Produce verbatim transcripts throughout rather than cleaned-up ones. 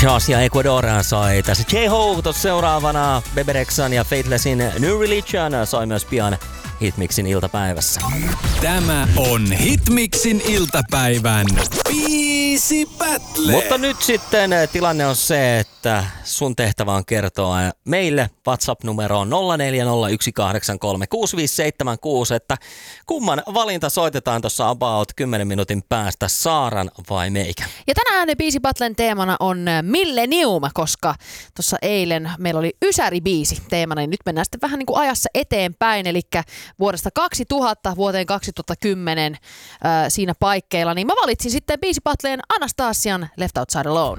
Josh ja Ecuadoran soi tässä. J-Ho tuossa seuraavana. Bebe Rexhan ja Faithlessin New Religion soi myös pian Hitmixin iltapäivässä. Tämä on Hitmixin iltapäivän biisi battle. Mutta nyt sitten tilanne on se, että sun tehtävä on kertoa meille WhatsApp-numeroon nolla neljä nolla yksi kahdeksan kolme kuusi viisi seitsemän kuusi, että kumman valinta soitetaan tuossa about kymmenen minuutin päästä, Saaran vai meikä. Ja tänään biisi battlen teemana on Millennium, koska tuossa eilen meillä oli Ysäri-biisi teemana, niin nyt mennään sitten vähän niin kuin ajassa eteenpäin, eli vuodesta kaksituhatta vuoteen kaksituhattakymmenen äh, siinä paikkeilla, niin mä valitsin sitten biisi battleen Anastasian Left Outside Alone.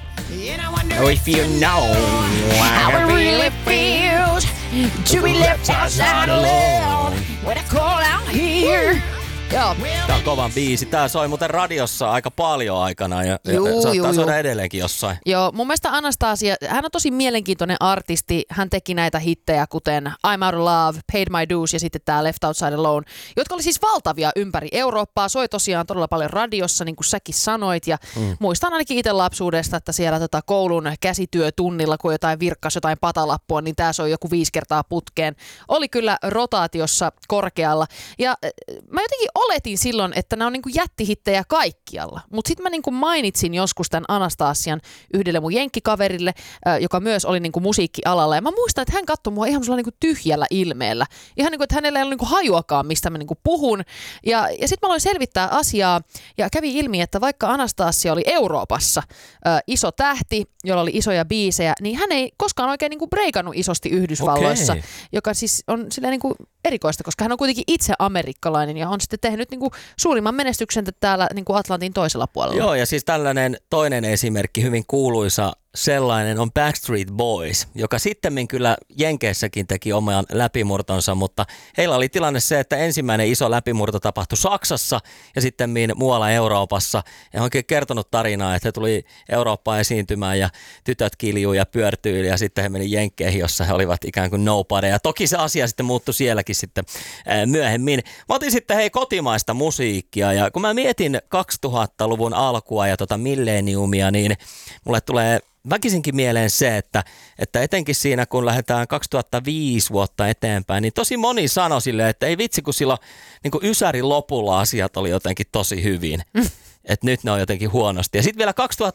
Oh, if you know how it really feels to be left outside alone when I call out here. Joo. Tää on kova biisi. Tää soi muuten radiossa aika paljon aikana ja, juu, ja saattaa juu, soida juu. edelleenkin jossain. Joo, mun mielestä Anastasia, hän on tosi mielenkiintoinen artisti. Hän teki näitä hittejä kuten I'm Out of Love, Paid My Dues ja sitten tää Left Outside Alone, jotka oli siis valtavia ympäri Eurooppaa. Soi tosiaan todella paljon radiossa, niin kuin säkin sanoit. Ja mm. muistan ainakin itse lapsuudesta, että siellä tota koulun käsityötunnilla, kun jotain virkkasi jotain patalappua, niin tää soi joku viisi kertaa putkeen. Oli kyllä rotaatiossa korkealla. Ja äh, mä jotenkin oletin silloin, että nämä on niinku jättihittejä kaikkialla. Mutta sitten mä niinku mainitsin joskus tämän Anastasian yhdelle mun jenkkikaverille, äh, joka myös oli niinku musiikkialalla. Ja mä muistan, että hän katsoi mua ihan niinku tyhjällä ilmeellä. Ihan niinku, että hänellä ei ole niinku hajuakaan, mistä mä niinku puhun. Ja, ja sitten mä aloin selvittää asiaa ja kävi ilmi, että vaikka Anastasia oli Euroopassa äh, iso tähti, jolla oli isoja biisejä, niin hän ei koskaan oikein niinku breikannut isosti Yhdysvalloissa. Okay. Joka siis on silleen niinku erikoista, koska hän on kuitenkin itse amerikkalainen ja on sitten tehnyt niinku suurimman menestyksen täällä niinku Atlantin toisella puolella. Joo, ja siis tällainen toinen esimerkki, hyvin kuuluisa sellainen on Backstreet Boys, joka sittemmin kyllä Jenkeissäkin teki oman läpimurtonsa, mutta heillä oli tilanne se, että ensimmäinen iso läpimurto tapahtui Saksassa ja sitten muualla Euroopassa. Ja oikein kertonut tarinaa, että he tuli Eurooppaan esiintymään ja tytöt kiljuu ja pyörtyili ja sitten he meni Jenkkeihin, jossa he olivat ikään kuin nobody. Ja toki se asia sitten muuttui sielläkin sitten myöhemmin. Mä otin sitten hei kotimaista musiikkia ja kun mä mietin kaksituhattaluvun alkua ja tota millenniumia, niin mulle tulee väkisinkin mieleen se, että, että etenkin siinä, kun lähdetään kaksituhattaviisi vuotta eteenpäin, niin tosi moni sanoi silleen, että ei vitsi, kun silloin niin kuin Ysärin lopulla asiat oli jotenkin tosi hyvin. Mm. Että nyt ne on jotenkin huonosti. Ja sitten vielä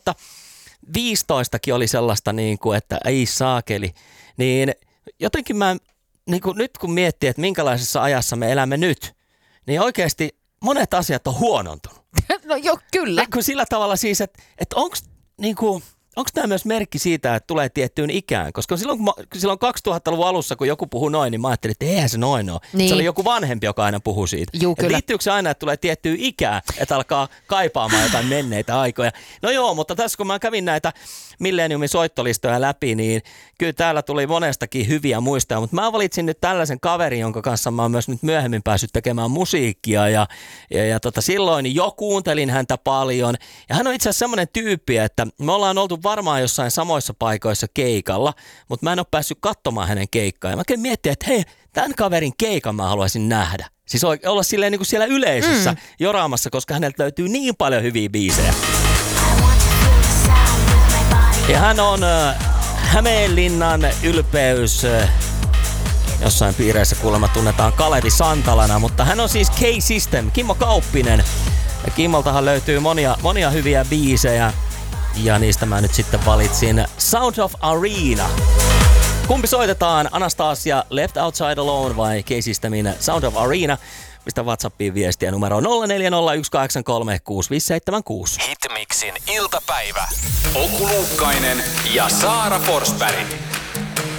kaksituhattaviisitoistakin oli sellaista, niin kuin, että ei saakeli. Niin jotenkin mä, niin kuin nyt kun miettii, että minkälaisessa ajassa me elämme nyt, niin oikeasti monet asiat on huonontunut. No joo, kyllä. Ja kun sillä tavalla siis, että, että onko niin kuin onko tämä myös merkki siitä, että tulee tiettyyn ikään? Koska silloin, kun mä, silloin kaksituhattaluvun alussa, kun joku puhui noin, niin mä ajattelin, että eihän se noin ole. Niin. Se oli joku vanhempi, joka aina puhui siitä. Juu, liittyykö se aina, että tulee tiettyyn ikään, että alkaa kaipaamaan jotain menneitä aikoja? No joo, mutta tässä kun mä kävin näitä Millenniumin soittolistoja läpi, niin kyllä täällä tuli monestakin hyviä muistoja, mutta mä valitsin nyt tällaisen kaverin, jonka kanssa mä oon myös nyt myöhemmin päässyt tekemään musiikkia ja, ja, ja tota, silloin jo kuuntelin häntä paljon ja hän on itse asiassa semmoinen tyyppi, että me ollaan oltu varmaan jossain samoissa paikoissa keikalla, mutta mä en ole päässyt katsomaan hänen keikkaa ja mä käyn miettimään, että hei, tämän kaverin keikan mä haluaisin nähdä. Siis olla silleen niin kuin siellä yleisössä mm. joraamassa, koska häneltä löytyy niin paljon hyviä biisejä. Ja hän on äh, Hämeenlinnan ylpeys. Äh, jossain piireissä kuulemma tunnetaan Kalevi Santalana, mutta hän on siis K-System, Kimmo Kauppinen. Ja Kimmoltahan löytyy monia, monia hyviä biisejä. Ja niistä mä nyt sitten valitsin Sound of Arena. Kumpi soitetaan? Anastasia Left Outside Alone vai K-Systemin Sound of Arena? Mistä WhatsAppiin viestiä numero nolla neljä nolla yksi kahdeksan kolme kuusi viisi seitsemän kuusi. Hitmixin iltapäivä. Oku Luukkainen ja Saara Forsberg.